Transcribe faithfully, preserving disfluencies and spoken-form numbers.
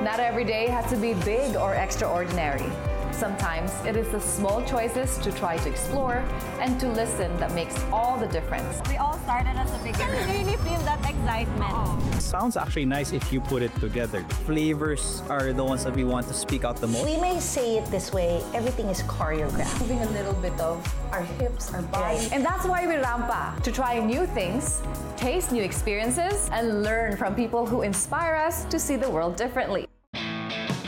Not every day has to be big or extraordinary. Sometimes it is the small choices to try to explore and to listen that makes all the difference. We all started as a beginner. I really feel that excitement. It sounds actually nice if you put it together. Flavors are the ones that we want to speak out the most. We may say it this way, everything is choreographed. Moving a little bit of our hips, our body. And that's why we Rampa, to try new things, taste new experiences, and learn from people who inspire us to see the world differently.